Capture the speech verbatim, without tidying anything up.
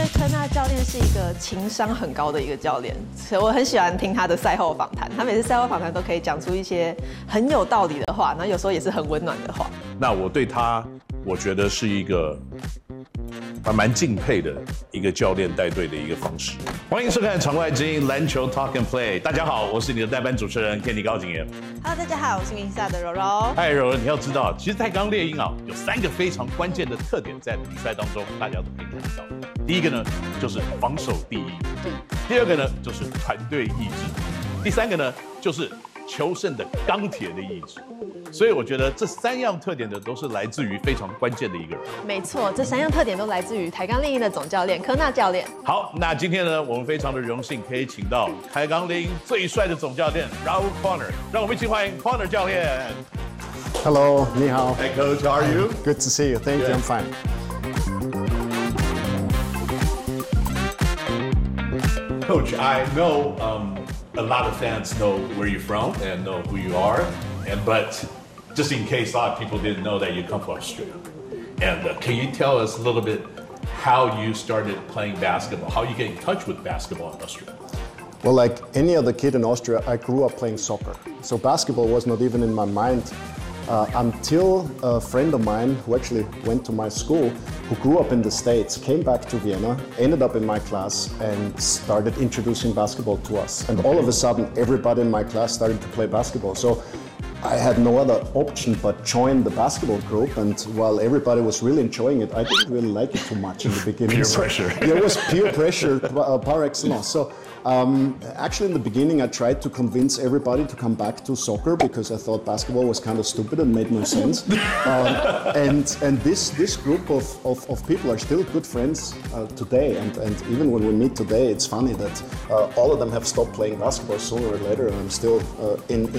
科纳教练是一个情商很高的一个教练，所以我很喜欢听他的赛后访谈。他每次赛后访谈都可以讲出一些很有道理的话，然后有时候也是很温暖的话。 那我对他，我觉得是一个还蛮敬佩的一个教练带队的一个方式。欢迎收看《场外之音篮球 Talk and Play》，大家好，我是你的代班主持人 Kenny 高景言。 Hello， 大家好，我是名下的柔柔。 嗨，柔柔，你要知道，其实太钢猎鹰啊，有三个非常关键的特点，在比赛当中大家都可以看到。第一个呢，就是防守第一；第二个呢，就是团队意志；第三个呢，就是求胜的钢铁的意志。所以我觉得这三样特点呢，都是来自于非常关键的一个人。 没错，这三样特点都来自于台钢猎鹰的总教练科纳教练。 好，那今天呢，我们非常的荣幸可以请到台钢猎鹰最帅的总教练 Raul Connor， 让我们一起欢迎 Connor 教练。 Hello， 你好。 Hey Coach, how are you? Good to see you. Thank you. I'm fine. Coach, I know um, a lot of fans know where you're from and know who you are, and but just in case a lot of people didn't know that you come from Austria, and uh, can you tell us a little bit how you started playing basketball, how you get in touch with basketball in Austria? Well, like any other kid in Austria, I grew up playing soccer. So basketball was not even in my mind uh, until a friend of mine who actually went to my school, who grew up in the States, came back to Vienna, ended up in my class and started introducing basketball to us. And all of a sudden, everybody in my class started to play basketball. So I had no other option but join the basketball group, and while everybody was really enjoying it, I didn't really like it too much in the beginning. Peer so, pressure. Yeah, it was peer pressure uh, par excellence. So um, actually in the beginning I tried to convince everybody to come back to soccer because I thought basketball was kind of stupid and made no sense. uh, and and this this group of, of, of people are still good friends uh, today, and, and even when we meet today, it's funny that uh, all of them have stopped playing basketball sooner or later, and I'm still uh, in